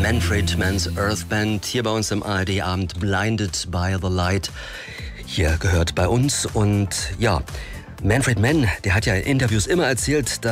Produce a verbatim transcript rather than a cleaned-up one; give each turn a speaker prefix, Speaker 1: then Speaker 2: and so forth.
Speaker 1: Manfred Mann's Earth Band hier bei uns im A R D-Abend Blinded by the Light. Hier gehört bei uns und ja, Manfred Mann, der hat ja in Interviews immer erzählt, dass